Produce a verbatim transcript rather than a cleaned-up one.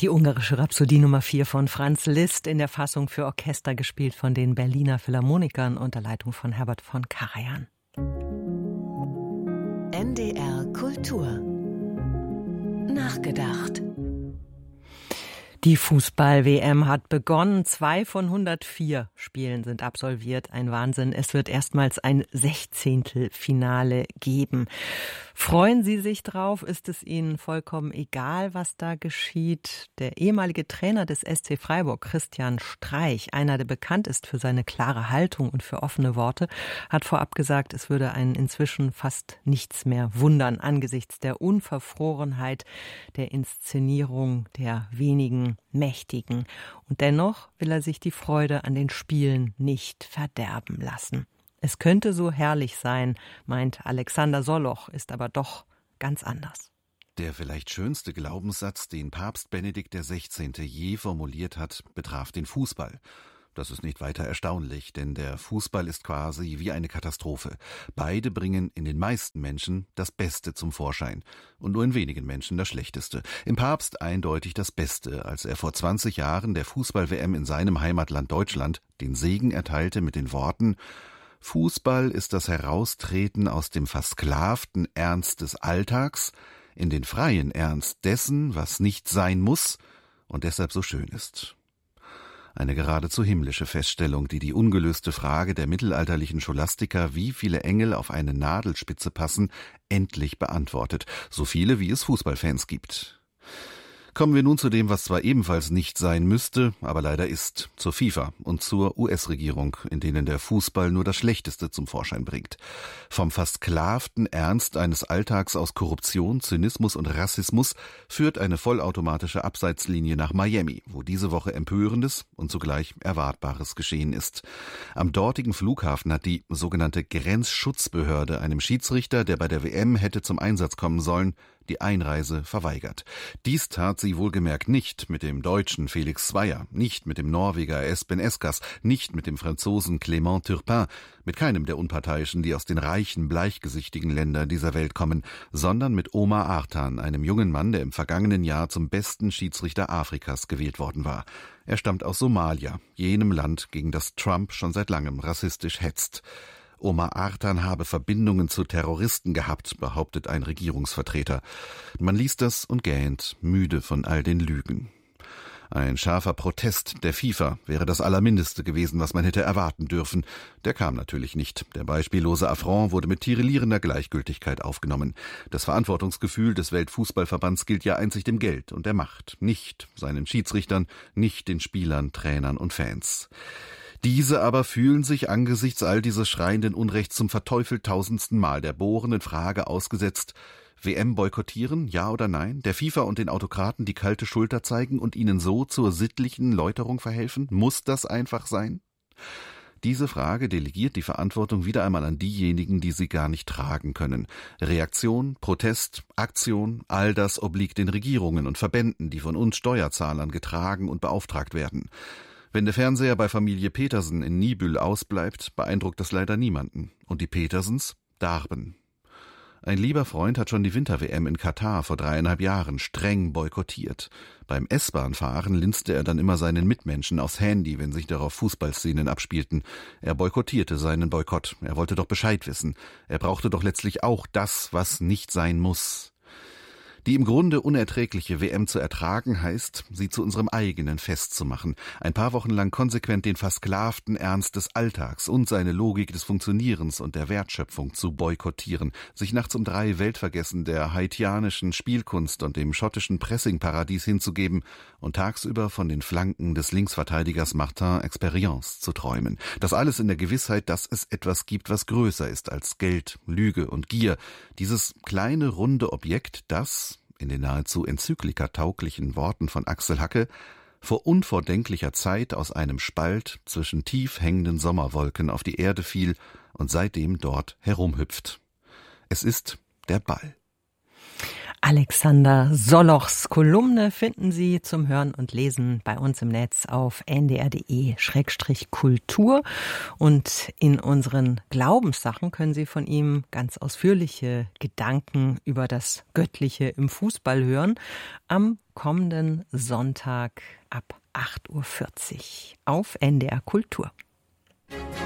Die ungarische Rhapsodie Nummer vier von Franz Liszt, in der Fassung für Orchester gespielt von den Berliner Philharmonikern unter Leitung von Herbert von Karajan. N D R Kultur nachgedacht. Die Fußball-W M hat begonnen. Zwei von hundertvier Spielen sind absolviert. Ein Wahnsinn. Es wird erstmals ein Sechzehntelfinale geben. Freuen Sie sich drauf? Ist es Ihnen vollkommen egal, was da geschieht? Der ehemalige Trainer des S C Freiburg, Christian Streich, einer, der bekannt ist für seine klare Haltung und für offene Worte, hat vorab gesagt, es würde einen inzwischen fast nichts mehr wundern angesichts der Unverfrorenheit der Inszenierung der wenigen Mächtigen. Und dennoch will er sich die Freude an den Spielen nicht verderben lassen. Es könnte so herrlich sein, meint Alexander Soloch, ist aber doch ganz anders. Der vielleicht schönste Glaubenssatz, den Papst Benedikt der Sechzehnte je formuliert hat, betraf den Fußball. Das ist nicht weiter erstaunlich, denn der Fußball ist quasi wie eine Katastrophe. Beide bringen in den meisten Menschen das Beste zum Vorschein und nur in wenigen Menschen das Schlechteste. Im Papst eindeutig das Beste, als er vor zwanzig Jahren der Fußball-W M in seinem Heimatland Deutschland den Segen erteilte mit den Worten: Fußball ist das Heraustreten aus dem versklavten Ernst des Alltags in den freien Ernst dessen, was nicht sein muss und deshalb so schön ist. Eine geradezu himmlische Feststellung, die die ungelöste Frage der mittelalterlichen Scholastiker, wie viele Engel auf eine Nadelspitze passen, endlich beantwortet. So viele, wie es Fußballfans gibt. Kommen wir nun zu dem, was zwar ebenfalls nicht sein müsste, aber leider ist, zur FIFA und zur U S-Regierung, in denen der Fußball nur das Schlechteste zum Vorschein bringt. Vom versklavten Ernst eines Alltags aus Korruption, Zynismus und Rassismus führt eine vollautomatische Abseitslinie nach Miami, wo diese Woche Empörendes und zugleich Erwartbares geschehen ist. Am dortigen Flughafen hat die sogenannte Grenzschutzbehörde einem Schiedsrichter, der bei der W M hätte zum Einsatz kommen sollen, die Einreise verweigert. Dies tat sie wohlgemerkt nicht mit dem Deutschen Felix Zweier, nicht mit dem Norweger Espen Eskas, nicht mit dem Franzosen Clément Turpin, mit keinem der Unparteiischen, die aus den reichen, bleichgesichtigen Ländern dieser Welt kommen, sondern mit Omar Artan, einem jungen Mann, der im vergangenen Jahr zum besten Schiedsrichter Afrikas gewählt worden war. Er stammt aus Somalia, jenem Land, gegen das Trump schon seit langem rassistisch hetzt. Omar Artan habe Verbindungen zu Terroristen gehabt, behauptet ein Regierungsvertreter. Man liest das und gähnt, müde von all den Lügen. Ein scharfer Protest der FIFA wäre das Allermindeste gewesen, was man hätte erwarten dürfen. Der kam natürlich nicht. Der beispiellose Affront wurde mit tirillierender Gleichgültigkeit aufgenommen. Das Verantwortungsgefühl des Weltfußballverbands gilt ja einzig dem Geld und der Macht, nicht seinen Schiedsrichtern, nicht den Spielern, Trainern und Fans. Diese aber fühlen sich angesichts all dieses schreienden Unrechts zum verteufeltausendsten Mal der bohrenden Frage ausgesetzt: W M boykottieren, ja oder nein? Der FIFA und den Autokraten die kalte Schulter zeigen und ihnen so zur sittlichen Läuterung verhelfen? Muss das einfach sein? Diese Frage delegiert die Verantwortung wieder einmal an diejenigen, die sie gar nicht tragen können. Reaktion, Protest, Aktion, all das obliegt den Regierungen und Verbänden, die von uns Steuerzahlern getragen und beauftragt werden. Wenn der Fernseher bei Familie Petersen in Niebüll ausbleibt, beeindruckt das leider niemanden. Und die Petersens darben. Ein lieber Freund hat schon die Winter-W M in Katar vor dreieinhalb Jahren streng boykottiert. Beim S-Bahn-Fahren linste er dann immer seinen Mitmenschen aufs Handy, wenn sich darauf Fußballszenen abspielten. Er boykottierte seinen Boykott. Er wollte doch Bescheid wissen. Er brauchte doch letztlich auch das, was nicht sein muss. Die im Grunde unerträgliche W M zu ertragen, heißt, sie zu unserem eigenen Fest zu machen. Ein paar Wochen lang konsequent den versklavten Ernst des Alltags und seine Logik des Funktionierens und der Wertschöpfung zu boykottieren. Sich nachts um drei weltvergessen der haitianischen Spielkunst und dem schottischen Pressingparadies hinzugeben und tagsüber von den Flanken des Linksverteidigers Martin Experience zu träumen. Das alles in der Gewissheit, dass es etwas gibt, was größer ist als Geld, Lüge und Gier. Dieses kleine, runde Objekt, das, in den nahezu enzyklika-tauglichen Worten von Axel Hacke, vor unvordenklicher Zeit aus einem Spalt zwischen tief hängenden Sommerwolken auf die Erde fiel und seitdem dort herumhüpft. Es ist der Ball. Alexander Solochs Kolumne finden Sie zum Hören und Lesen bei uns im Netz auf n d r punkt d e Schrägstrich Kultur. Und in unseren Glaubenssachen können Sie von ihm ganz ausführliche Gedanken über das Göttliche im Fußball hören. Am kommenden Sonntag ab acht Uhr vierzig auf N D R Kultur.